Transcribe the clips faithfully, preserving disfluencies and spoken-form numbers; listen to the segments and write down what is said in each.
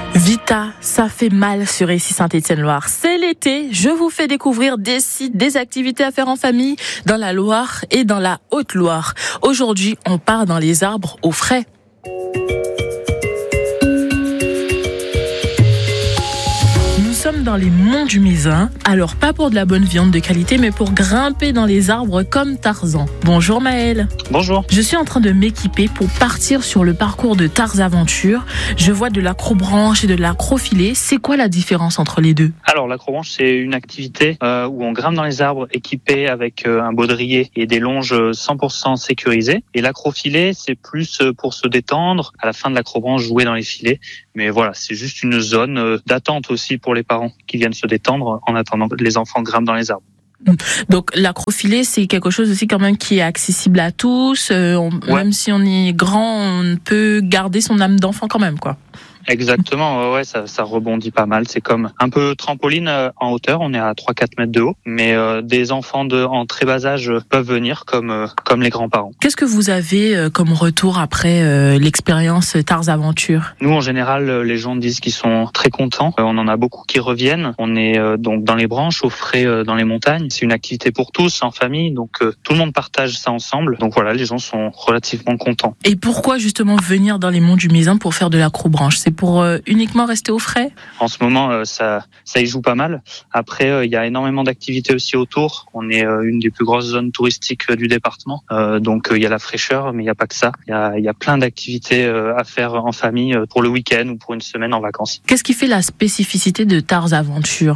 Vita, ça fait mal sur ici Saint-Étienne-Loire. C'est l'été, je vous fais découvrir des sites, des activités à faire en famille dans la Loire et dans la Haute-Loire. Aujourd'hui, on part dans les arbres au frais. Nous sommes dans les monts du Mézin, alors pas pour de la bonne viande de qualité, mais pour grimper dans les arbres comme Tarzan. Bonjour Maël. Bonjour. Je suis en train de m'équiper pour partir sur le parcours de Tarzaventure. Je vois de l'acrobranche et de l'acrofilet. C'est quoi la différence entre les deux ? Alors l'acrobranche, c'est une activité euh, où on grimpe dans les arbres équipés avec euh, un baudrier et des longes cent pour cent sécurisées. Et l'acrofilet, c'est plus pour se détendre. À la fin de l'acrobranche, jouer dans les filets. Mais voilà, c'est juste une zone euh, d'attente aussi pour les parents qui viennent se détendre en attendant que les enfants grimpent dans les arbres. Donc l'acrofilet, c'est quelque chose aussi quand même qui est accessible à tous. Euh, on, ouais. Même si on est grand, on peut garder son âme d'enfant quand même, quoi. Exactement, ouais, ça, ça rebondit pas mal. C'est comme un peu trampoline euh, en hauteur. On est à trois à quatre mètres de haut, mais euh, des enfants de en très bas âge peuvent venir comme euh, comme les grands-parents. Qu'est-ce que vous avez euh, comme retour après euh, l'expérience Tarzaventure ? Nous, en général, les gens disent qu'ils sont très contents. Euh, on en a beaucoup qui reviennent. On est euh, donc dans les branches, au frais, euh, dans les montagnes. C'est une activité pour tous, en famille, donc euh, tout le monde partage ça ensemble. Donc voilà, les gens sont relativement contents. Et pourquoi justement venir dans les monts du Mézin pour faire de l'acrobranche ? C'est pour euh, uniquement rester au frais ? En ce moment, euh, ça, ça y joue pas mal. Après, il euh, y a énormément d'activités aussi autour. On est euh, une des plus grosses zones touristiques euh, du département. Euh, donc, il euh, y a la fraîcheur, mais il n'y a pas que ça. Il y a, y a plein d'activités euh, à faire en famille euh, pour le week-end ou pour une semaine en vacances. Qu'est-ce qui fait la spécificité de Tarzaventure ?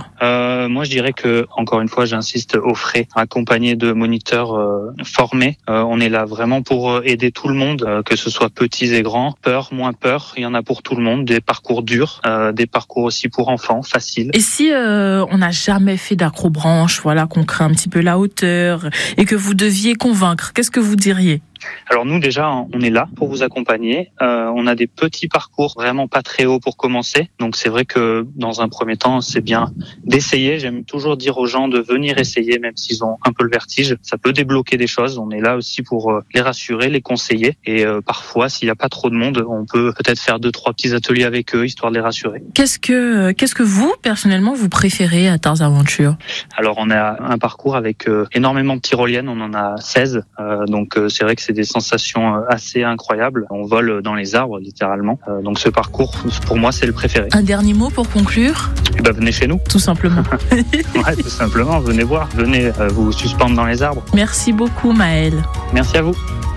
euh, Moi, je dirais que, encore une fois, j'insiste, au frais, accompagné de moniteurs euh, formés. Euh, on est là vraiment pour aider tout le monde, euh, que ce soit petits et grands. Peur, moins peur, il y en a pour tout le monde. Des parcours durs, euh, des parcours aussi pour enfants, faciles. Et si euh, on n'a jamais fait d'acrobranche, voilà, qu'on craint un petit peu la hauteur et que vous deviez convaincre, qu'est-ce que vous diriez ? Alors nous déjà, on est là pour vous accompagner. Euh, on a des petits parcours vraiment pas très hauts pour commencer. Donc c'est vrai que dans un premier temps, c'est bien d'essayer. J'aime toujours dire aux gens de venir essayer, même s'ils ont un peu le vertige. Ça peut débloquer des choses. On est là aussi pour euh, les rassurer, les conseiller. Et euh, parfois, s'il n'y a pas trop de monde, on peut peut-être faire deux, trois petits ateliers avec eux, histoire de les rassurer. Qu'est-ce que, qu'est-ce que vous, personnellement, vous préférez à Tarzaventure ? Alors on a un parcours avec euh, énormément de tyroliennes. On en a seize. Euh, donc euh, c'est vrai que c'est des sensations assez incroyables. On vole dans les arbres, littéralement. Euh, donc ce parcours, pour moi, c'est le préféré. Un dernier mot pour conclure ? Eh ben, venez chez nous. Tout simplement. Ouais, tout simplement. Venez voir. Venez euh, vous suspendre dans les arbres. Merci beaucoup, Maël. Merci à vous.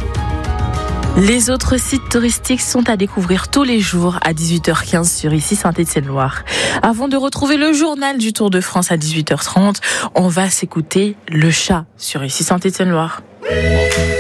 Les autres sites touristiques sont à découvrir tous les jours à dix-huit heures quinze sur ici Saint-Étienne-Loire. Avant de retrouver le journal du Tour de France à dix-huit heures trente, on va s'écouter Le Chat sur ici Saint-Étienne-Loire.